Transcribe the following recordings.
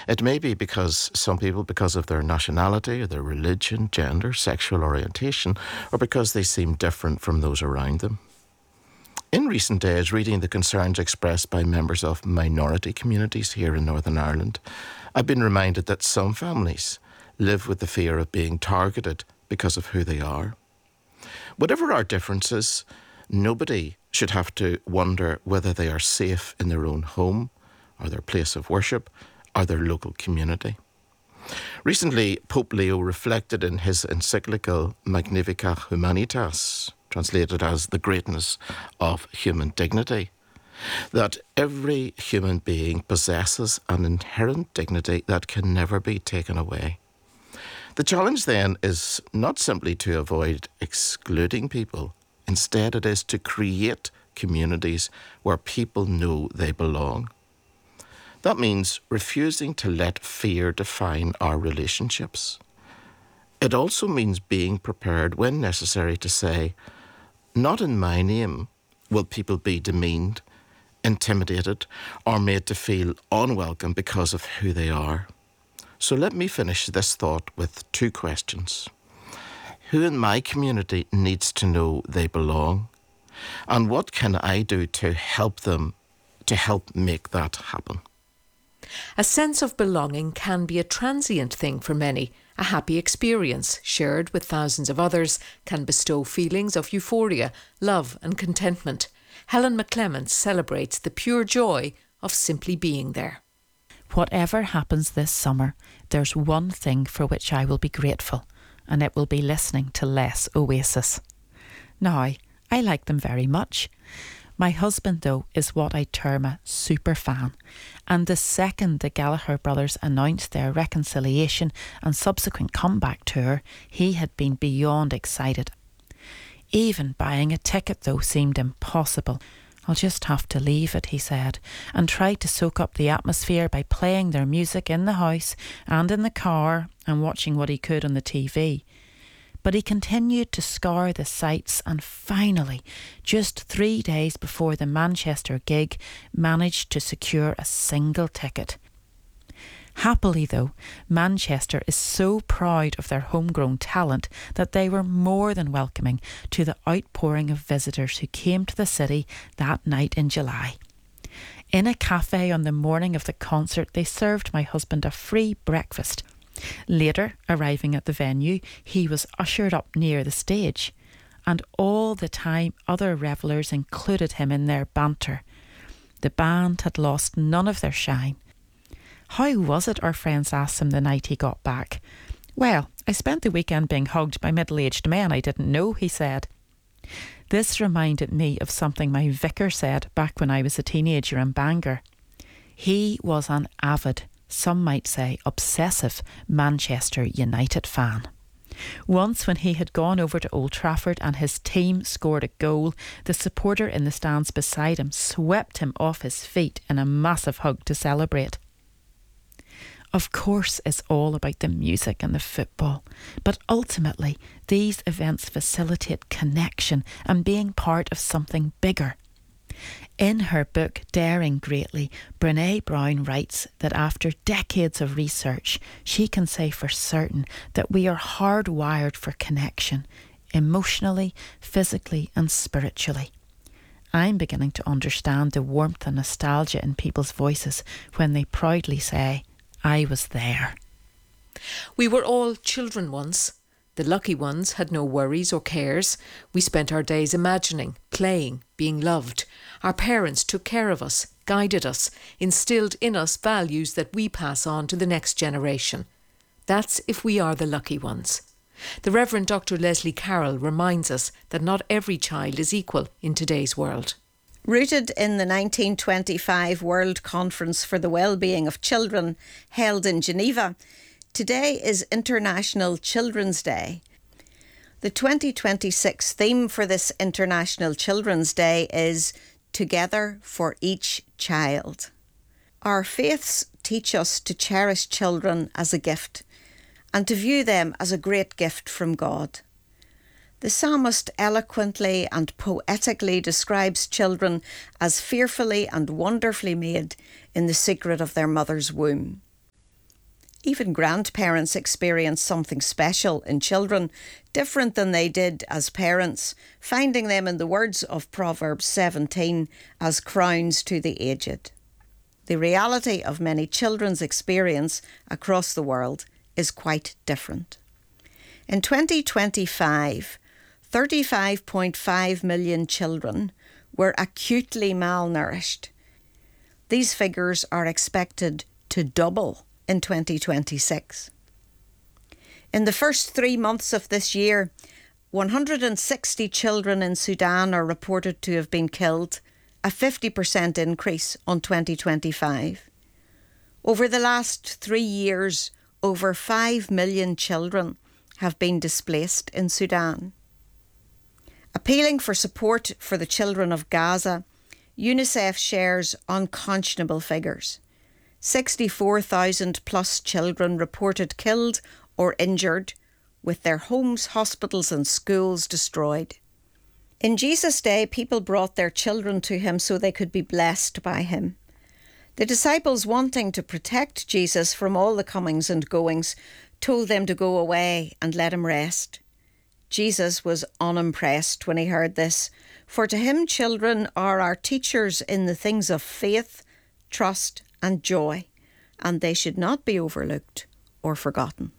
It may be because some people, because of their nationality or their religion, gender, sexual orientation, or because they seem different from those around them. In recent days, reading the concerns expressed by members of minority communities here in Northern Ireland, I've been reminded that some families live with the fear of being targeted because of who they are. Whatever our differences, nobody should have to wonder whether they are safe in their own home or their place of worship or their local community. Recently, Pope Leo reflected in his encyclical Magnificat Humanitas, translated as the greatness of human dignity, that every human being possesses an inherent dignity that can never be taken away. The challenge then is not simply to avoid excluding people. Instead, it is to create communities where people know they belong. That means refusing to let fear define our relationships. It also means being prepared when necessary to say, not in my name will people be demeaned, intimidated, or made to feel unwelcome because of who they are. So let me finish this thought with two questions. Who in my community needs to know they belong? And what can I do to help them, to help make that happen? A sense of belonging can be a transient thing for many. A happy experience, shared with thousands of others, can bestow feelings of euphoria, love and contentment. Helen McClement celebrates the pure joy of simply being there. Whatever happens this summer, there's one thing for which I will be grateful, and it will be listening to Les Oasis. Now, I like them very much. My husband, though, is what I term a super fan, and the second the Gallagher brothers announced their reconciliation and subsequent comeback tour, he had been beyond excited. Even buying a ticket, though, seemed impossible. I'll just have to leave it, he said, and tried to soak up the atmosphere by playing their music in the house and in the car and watching what he could on the TV. But he continued to scour the sites and finally, just 3 days before the Manchester gig, managed to secure a single ticket. Happily though, Manchester is so proud of their homegrown talent that they were more than welcoming to the outpouring of visitors who came to the city that night in July. In a cafe on the morning of the concert, they served my husband a free breakfast. Later, arriving at the venue, he was ushered up near the stage, and all the time other revellers included him in their banter. The band had lost none of their shine. How was it, our friends asked him the night he got back? Well, I spent the weekend being hugged by middle-aged men I didn't know, he said. This reminded me of something my vicar said back when I was a teenager in Bangor. He was an avid, some might say obsessive, Manchester United fan. Once when he had gone over to Old Trafford and his team scored a goal, the supporter in the stands beside him swept him off his feet in a massive hug to celebrate. Of course, it's all about the music and the football, but ultimately these events facilitate connection and being part of something bigger. In her book Daring Greatly, Brené Brown writes that after decades of research, she can say for certain that we are hardwired for connection, emotionally, physically and spiritually. I'm beginning to understand the warmth and nostalgia in people's voices when they proudly say, I was there. We were all children once. The lucky ones had no worries or cares. We spent our days imagining, playing, being loved. Our parents took care of us, guided us, instilled in us values that we pass on to the next generation. That's if we are the lucky ones. The Reverend Dr. Leslie Carroll reminds us that not every child is equal in today's world. Rooted in the 1925 World Conference for the Wellbeing of Children held in Geneva, today is International Children's Day. The 2026 theme for this International Children's Day is Together for Each Child. Our faiths teach us to cherish children as a gift and to view them as a great gift from God. The psalmist eloquently and poetically describes children as fearfully and wonderfully made in the secret of their mother's womb. Even grandparents experience something special in children, different than they did as parents, finding them, in the words of Proverbs 17, as crowns to the aged. The reality of many children's experience across the world is quite different. In 2025, 35.5 million children were acutely malnourished. These figures are expected to double in 2026. In the first 3 months of this year, 160 children in Sudan are reported to have been killed, a 50% increase on 2025. Over the last 3 years, over 5 million children have been displaced in Sudan. Appealing for support for the children of Gaza, UNICEF shares unconscionable figures. 64,000 plus children reported killed or injured, with their homes, hospitals and schools destroyed. In Jesus' day, people brought their children to him so they could be blessed by him. The disciples, wanting to protect Jesus from all the comings and goings, told them to go away and let him rest. Jesus was unimpressed when he heard this, for to him children are our teachers in the things of faith, trust and joy, and they should not be overlooked or forgotten.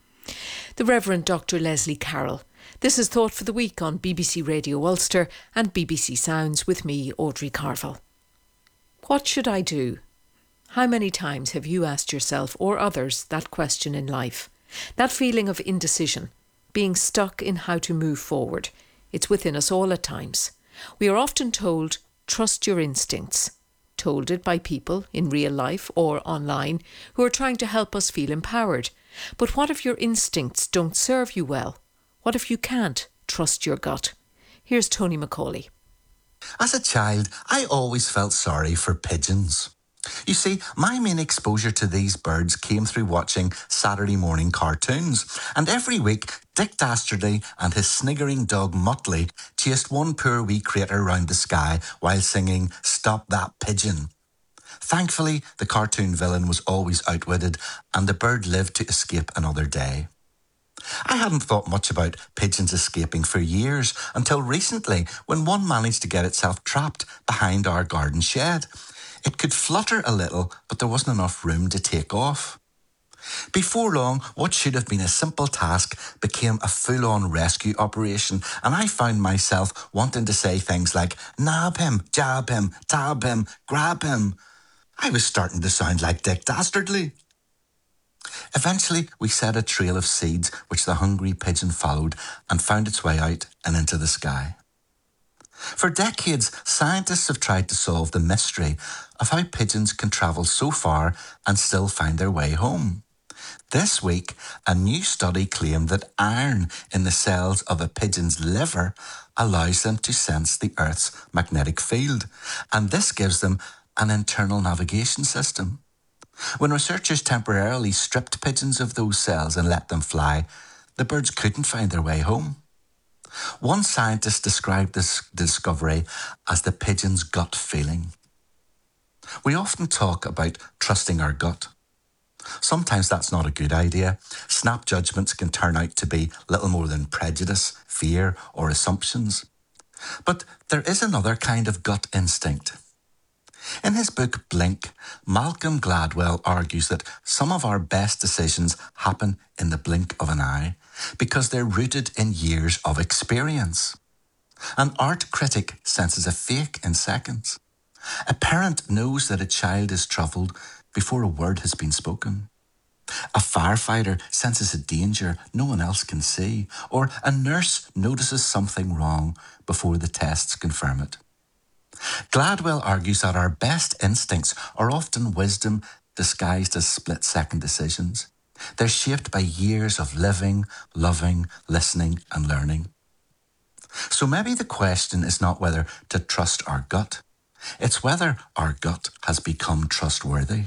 The Reverend Dr. Leslie Carroll. This is Thought for the Week on BBC Radio Ulster and BBC Sounds with me, Audrey Carville. What should I do? How many times have you asked yourself or others that question in life? That feeling of indecision, being stuck in how to move forward. It's within us all at times. We are often told, trust your instincts. Told it by people in real life or online who are trying to help us feel empowered. But what if your instincts don't serve you well? What if you can't trust your gut? Here's Tony Macaulay. As a child, I always felt sorry for pigeons. You see, my main exposure to these birds came through watching Saturday morning cartoons, and every week Dick Dastardly and his sniggering dog Muttley chased one poor wee creature round the sky while singing "Stop That Pigeon." Thankfully, the cartoon villain was always outwitted and the bird lived to escape another day. I hadn't thought much about pigeons escaping for years until recently, when one managed to get itself trapped behind our garden shed. It could flutter a little, but there wasn't enough room to take off. Before long, what should have been a simple task became a full-on rescue operation, and I found myself wanting to say things like, nab him, jab him, tab him, grab him. I was starting to sound like Dick Dastardly. Eventually, we set a trail of seeds which the hungry pigeon followed and found its way out and into the sky. For decades, scientists have tried to solve the mystery of how pigeons can travel so far and still find their way home. This week, a new study claimed that iron in the cells of a pigeon's liver allows them to sense the Earth's magnetic field, and this gives them an internal navigation system. When researchers temporarily stripped pigeons of those cells and let them fly, the birds couldn't find their way home. One scientist described this discovery as the pigeon's gut feeling. We often talk about trusting our gut. Sometimes that's not a good idea. Snap judgments can turn out to be little more than prejudice, fear, or assumptions. But there is another kind of gut instinct. In his book Blink, Malcolm Gladwell argues that some of our best decisions happen in the blink of an eye because they're rooted in years of experience. An art critic senses a fake in seconds. A parent knows that a child is troubled before a word has been spoken. A firefighter senses a danger no one else can see, or a nurse notices something wrong before the tests confirm it. Gladwell argues that our best instincts are often wisdom disguised as split-second decisions. They're shaped by years of living, loving, listening and learning. So maybe the question is not whether to trust our gut. It's whether our gut has become trustworthy.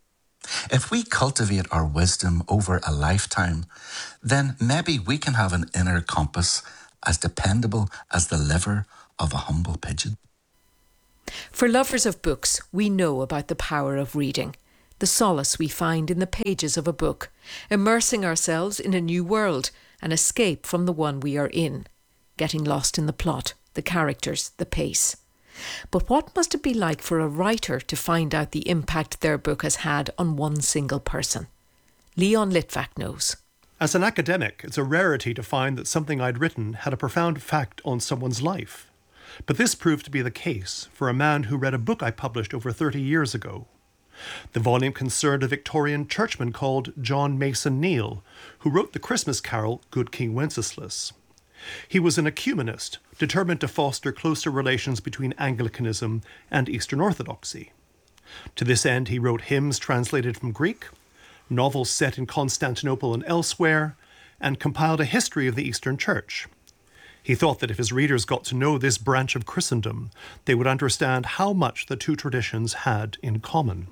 If we cultivate our wisdom over a lifetime, then maybe we can have an inner compass as dependable as the liver of a humble pigeon. For lovers of books, we know about the power of reading. the solace we find in the pages of a book, immersing ourselves in a new world, an escape from the one we are in, getting lost in the plot, the characters, the pace. But what must it be like for a writer to find out the impact their book has had on one single person? Leon Litvak knows. As an academic, it's a rarity to find that something I'd written had a profound effect on someone's life. But this proved to be the case for a man who read a book I published over 30 years ago. The volume concerned a Victorian churchman called John Mason Neale, who wrote the Christmas carol Good King Wenceslas. He was an ecumenist, determined to foster closer relations between Anglicanism and Eastern Orthodoxy. To this end, he wrote hymns translated from Greek, novels set in Constantinople and elsewhere, and compiled a history of the Eastern Church. He thought that if his readers got to know this branch of Christendom, they would understand how much the two traditions had in common.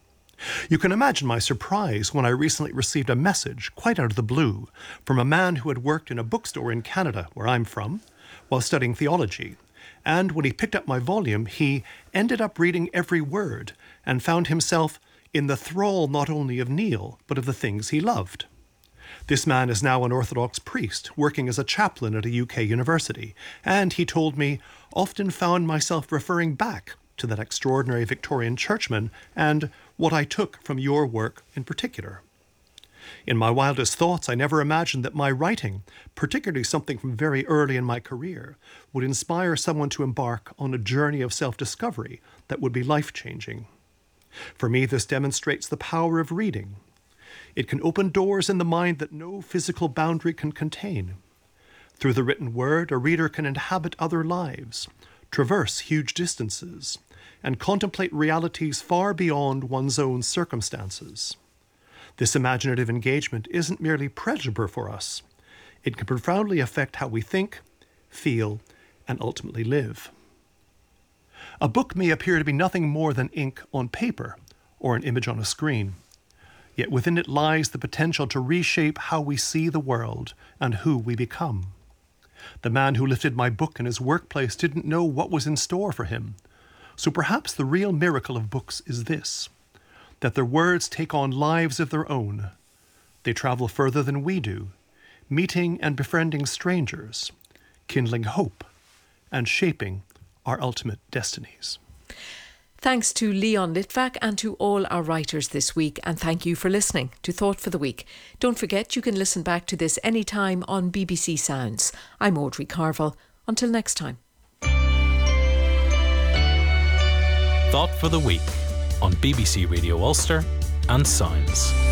You can imagine my surprise when I recently received a message, quite out of the blue, from a man who had worked in a bookstore in Canada, where I'm from, while studying theology. And when he picked up my volume, he ended up reading every word and found himself in the thrall not only of Neale, but of the things he loved. This man is now an Orthodox priest, working as a chaplain at a UK university, and, he told me, often found myself referring back to that extraordinary Victorian churchman and what I took from your work in particular. In my wildest thoughts, I never imagined that my writing, particularly something from very early in my career, would inspire someone to embark on a journey of self-discovery that would be life-changing. For me, this demonstrates the power of reading. It can open doors in the mind that no physical boundary can contain. Through the written word, a reader can inhabit other lives, traverse huge distances, and contemplate realities far beyond one's own circumstances. This imaginative engagement isn't merely pleasurable for us. It can profoundly affect how we think, feel, and ultimately live. A book may appear to be nothing more than ink on paper or an image on a screen. Yet within it lies the potential to reshape how we see the world and who we become. The man who lifted my book in his workplace didn't know what was in store for him. So perhaps the real miracle of books is this, that their words take on lives of their own. They travel further than we do, meeting and befriending strangers, kindling hope, and shaping our ultimate destinies. Thanks to Leon Litvak and to all our writers this week, and thank you for listening to Thought for the Week. Don't forget you can listen back to this anytime on BBC Sounds. I'm Audrey Carville. Until next time. Thought for the Week on BBC Radio Ulster and Sounds.